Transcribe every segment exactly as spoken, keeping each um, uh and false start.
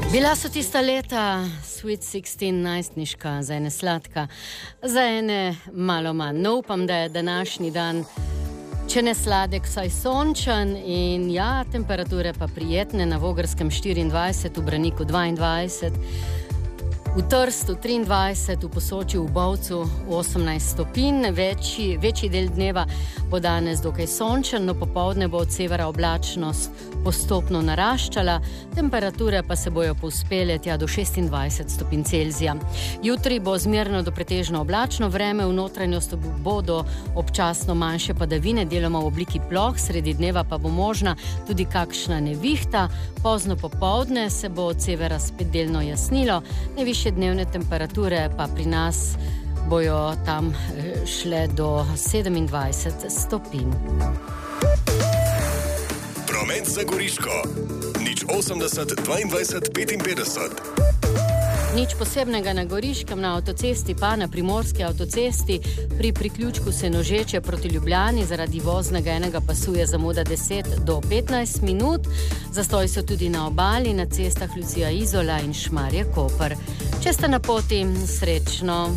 Bila so tista leta, Sweet šestnajst, najstniška, za ene sladka, za ene malo manj. No, upam, da je današnji dan, če ne sladek, saj sončen in ja, temperature pa prijetne, na Vogrskem štiriindvajset, v Braniku dvaindvajset, v Trstu triindvajset, v Posočju v Bovcu osemnajst stopinj, večji, večji del dneva bo danes dokaj sončen, no popoldne bo od severa oblačnost postopno naraščala, temperature pa se bojo povzpele tja do šestindvajset stopinj Celzija. Jutri bo zmerno do pretežno oblačno vreme, v notranjosti bodo občasno manjše padavine, deloma v obliki ploh, sredi dneva pa bo možna tudi kakšna nevihta, pozno popoldne se bo od severa spet delno jasnilo, najvišje dnevne temperature pa pri nas bojo tam šle do sedemindvajset stopinj. Promet za Goriško. Nič osemdeset, dvaindvajset, petinpetdeset. Nič posebnega na Goriškem, na avtocesti pa na Primorski avtocesti. Pri priključku Senožeče proti Ljubljani zaradi voznega enega pasu je zamuda deset do petnajst minut. Zastoji so tudi na obali, na cestah Lucija Izola in Šmarje Koper. Če ste na poti, srečno.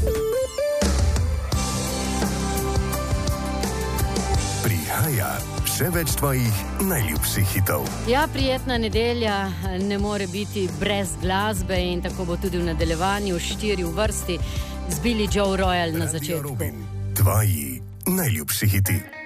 Prihaja še več tvojih najljubših hitov. Ja, prijetna nedelja ne more biti brez glasbe in tako bo tudi v nadaljevanju, štiri v vrsti z Billy Joe Royal na začetku. Radio Rubin, tvoji najljubši hiti.